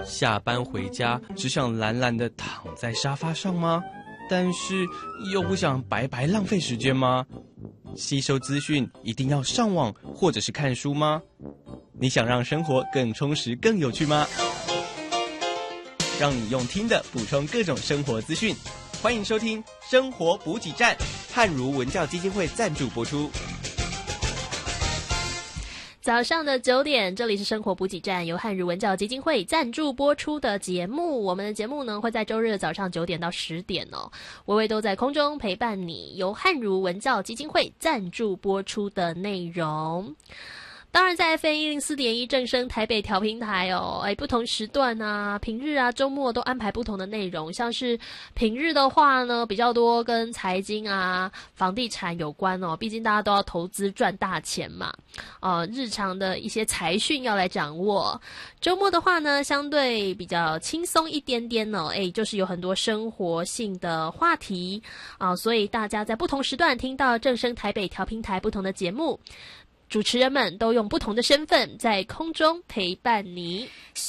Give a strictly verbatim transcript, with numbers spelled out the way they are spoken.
下班回家只想懒懒地躺在沙发上吗？但是又不想白白浪费时间吗？吸收资讯一定要上网或者是看书吗？你想让生活更充实更有趣吗？让你用听的补充各种生活资讯，欢迎收听生活补给站，汉儒文教基金会赞助播出。 早上的九点，这里是生活补给站，由汉儒文教基金会赞助播出的节目。我们的节目呢会在周日的早上九点到十点哦，微微都在空中陪伴你，由汉儒文教基金会赞助播出的内容。当然在 F M 一零四点一 正声台北调频台哦，哎，不同时段啊，平日啊、周末都安排不同的内容。像是平日的话呢，比较多跟财经啊、房地产有关哦，毕竟大家都要投资赚大钱嘛。呃，日常的一些财讯要来掌握。周末的话呢，相对比较轻松一点点哦，哎，就是有很多生活性的话题啊、呃，所以大家在不同时段听到正声台北调频台不同的节目。主持人们都用不同的身份在空中陪伴你。